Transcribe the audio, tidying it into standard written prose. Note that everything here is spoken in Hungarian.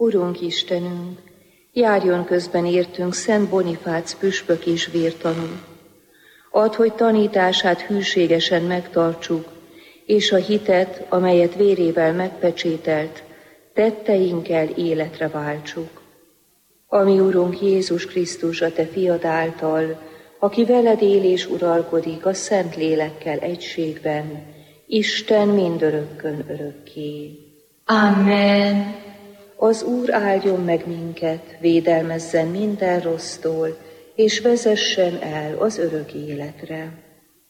Urunk Istenünk, járjon közben értünk Szent Bonifác püspök és vértanú. Add, hogy tanítását hűségesen megtartsuk, és a hitet, amelyet vérével megpecsételt, tetteinkkel életre váltsuk. Ami Urunk Jézus Krisztus, a Te fiad által, aki veled él és uralkodik a Szent Lélekkel egységben, Isten mindörökkön örökké. Amen. Az Úr áldjon meg minket, védelmezzen minden rossztól, és vezessen el az örök életre.